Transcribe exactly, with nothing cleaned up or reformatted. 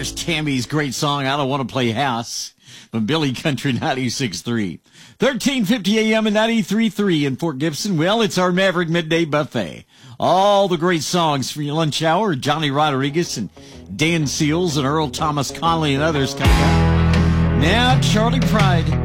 There's Tammy's great song, I Don't Want to Play House, from Billy Country ninety-six point three. thirteen fifty A M and ninety-three point three in Fort Gibson. Well, it's our Maverick Midday Buffet. All the great songs for your lunch hour. Johnny Rodriguez and Dan Seals and Earl Thomas Conley and others coming up. Now, Charlie Pride.